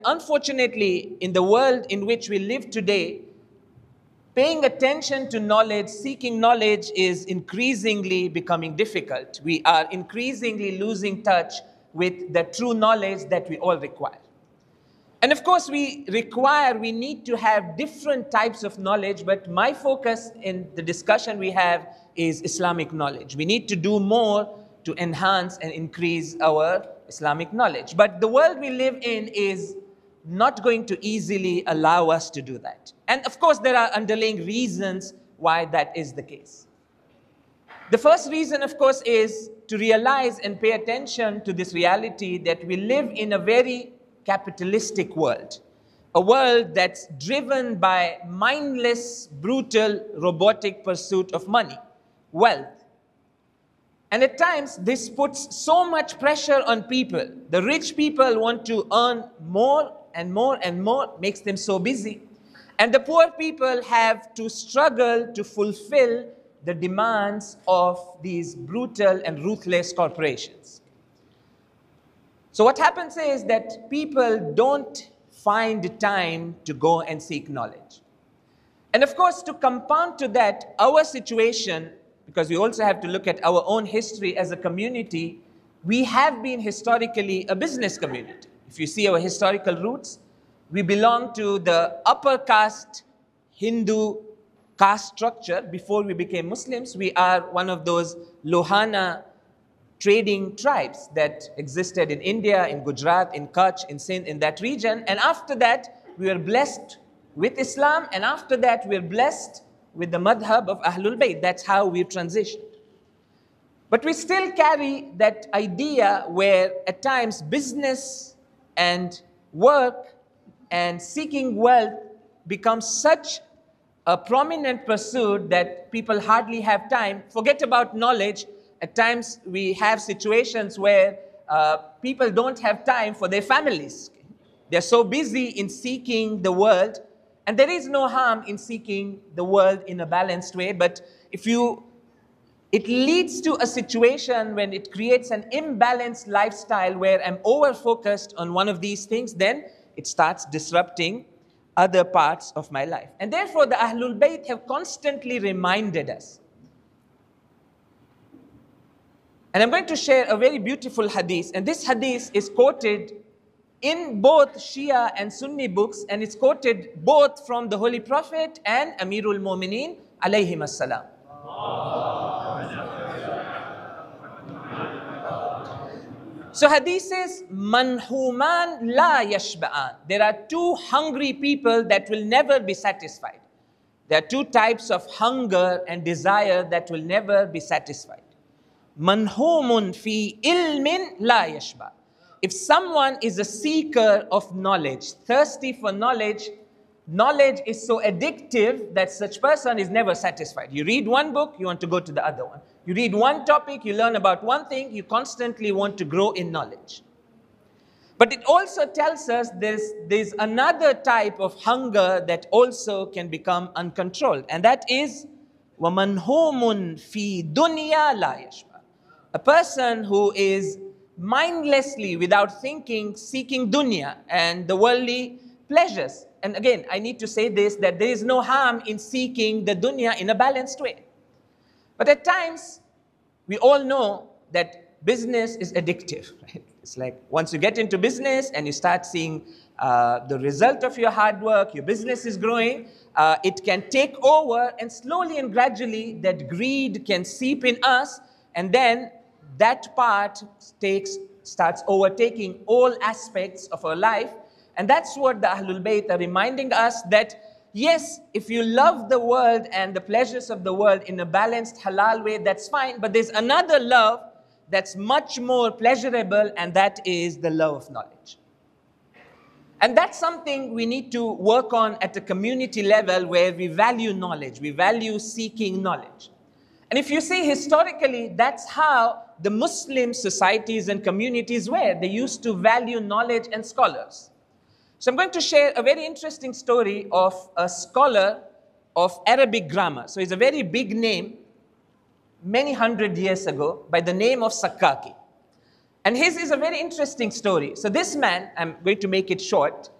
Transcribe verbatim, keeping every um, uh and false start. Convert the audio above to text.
Unfortunately, in the world in which we live today, paying attention to knowledge, seeking knowledge is increasingly becoming difficult. We are increasingly losing touch with the true knowledge that we all require. And of course, we require, we need to have different types of knowledge, but my focus in the discussion we have is Islamic knowledge. We need to do more to enhance and increase our Islamic knowledge. But the world we live in is not going to easily allow us to do that. And of course, there are underlying reasons why that is the case. The first reason, of course, is to realize and pay attention to this reality that we live in a very capitalistic world, a world that's driven by mindless, brutal, robotic pursuit of money, wealth. And at times, this puts so much pressure on people. The rich people want to earn more and more and more, makes them so busy. And the poor people have to struggle to fulfill the demands of these brutal and ruthless corporations. So what happens is that people don't find time to go and seek knowledge. And of course, to compound to that, our situation, because we also have to look at our own history as a community, we have been historically a business community. If you see our historical roots, we belong to the upper caste Hindu caste structure before we became Muslims. We are one of those Lohana trading tribes that existed in India, in Gujarat, in Kutch, in Sindh, in that region. And after that, we were blessed with Islam. And after that, we were blessed with the madhab of Ahlul Bayt. That's how we transitioned. But we still carry that idea where at times business and work and seeking wealth becomes such a prominent pursuit that people hardly have time. Forget about knowledge. At times we have situations where uh, people don't have time for their families. They're so busy in seeking the world, and there is no harm in seeking the world in a balanced way, but if you, it leads to a situation when it creates an imbalanced lifestyle where I'm over-focused on one of these things, then it starts disrupting other parts of my life. And therefore, the Ahlul Bayt have constantly reminded us. And I'm going to share a very beautiful hadith, and this hadith is quoted in both Shia and Sunni books, and it's quoted both from the Holy Prophet and Amirul Mu'mineen, alayhim as-salam. So hadith says, manhuman la yashba'an. There are two hungry people that will never be satisfied. There are two types of hunger and desire that will never be satisfied. Manhumun fi ilmin la yashba. If someone is a seeker of knowledge, thirsty for knowledge, knowledge is so addictive that such person is never satisfied. You read one book, you want to go to the other one. You read one topic, you learn about one thing, you constantly want to grow in knowledge. But it also tells us there's, there's another type of hunger that also can become uncontrolled, and that is وَمَنْهُومٌ فِي دُنْيَا لَا يَشْبَعُ. A person who is mindlessly, without thinking, seeking dunya and the worldly pleasures. And again, I need to say this, that there is no harm in seeking the dunya in a balanced way. But at times, we all know that business is addictive. Right? It's like once you get into business and you start seeing uh, the result of your hard work, your business is growing, uh, it can take over, and slowly and gradually that greed can seep in us, and then that part takes, starts overtaking all aspects of our life. And that's what the Ahlul Bayt are reminding us, that yes, if you love the world and the pleasures of the world in a balanced halal way, that's fine. But there's another love that's much more pleasurable, and that is the love of knowledge. And that's something we need to work on at a community level, where we value knowledge, we value seeking knowledge. And if you see historically, that's how the Muslim societies and communities were. They used to value knowledge and scholars. So I'm going to share a very interesting story of a scholar of Arabic grammar. So it's a very big name, many hundred years ago, by the name of Sakaki. And his is a very interesting story. So this man, I'm going to make it short,